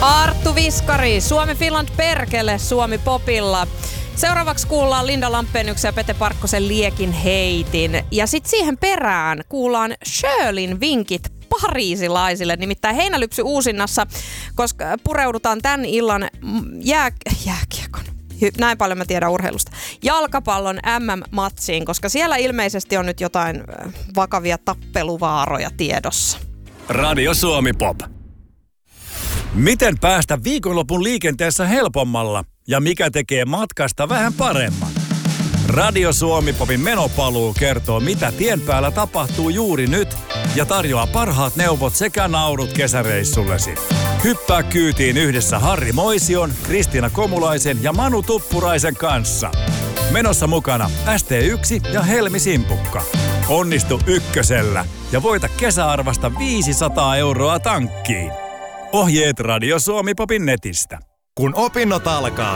Arttu Viskari, Suomi Finland perkele, Suomi Popilla. Seuraavaksi kuullaan Linda Lampeenyksen ja Pete Parkkosen Liekin heitin. Ja sitten siihen perään kuullaan Shirleyn vinkit pariisilaisille, nimittäin Heinälypsy uusinnassa, koska pureudutaan tämän illan jääkiekon. Näin paljon mä tiedän urheilusta. Jalkapallon MM-matsiin, koska siellä ilmeisesti on nyt jotain vakavia tappeluvaaroja tiedossa. Radio Suomi Pop. Miten päästä viikonlopun liikenteessä helpommalla ja mikä tekee matkasta vähän paremman? Radio Suomi Popin menopaluu kertoo, mitä tien päällä tapahtuu juuri nyt ja tarjoaa parhaat neuvot sekä naurut kesäreissullesi. Hyppää kyytiin yhdessä Harri Moision, Kristiina Komulaisen ja Manu Tuppuraisen kanssa. Menossa mukana ST1 ja Helmi Simpukka. Onnistu ykkösellä ja voita kesäarvasta 500 € tankkiin. Ohjeet Radio Suomi Popin netistä. Kun opinnot alkaa,